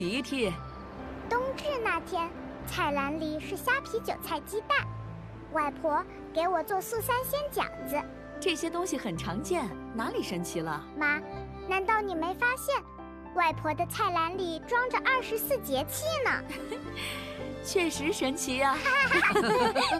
鼻涕。 冬至那天，菜篮里是虾皮、韭菜、鸡蛋。外婆给我做素三鲜饺子， 这些东西很常见，哪里神奇了？ 妈，难道你没发现，外婆的菜篮里装着24节气呢？ 确实神奇呀。